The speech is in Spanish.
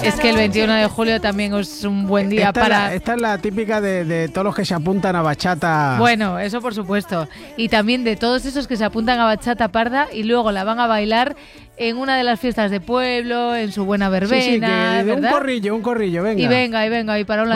Es que el 21 de julio también es un buen día Esta es la típica de todos los que se apuntan a bachata. Bueno, eso por supuesto. Y también de todos esos que se apuntan a bachata parda y luego la van a bailar en una de las fiestas de pueblo, en su buena verbena, sí, ¿verdad? un corrillo, venga. Y venga, y para un